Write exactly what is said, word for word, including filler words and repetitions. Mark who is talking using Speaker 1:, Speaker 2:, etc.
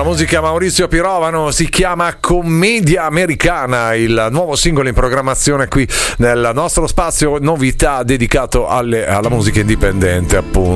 Speaker 1: musica Maurizio Pirovano, si chiama Commedia Americana, il nuovo singolo in programmazione qui nel nostro spazio novità dedicato alle, alla musica indipendente, appunto.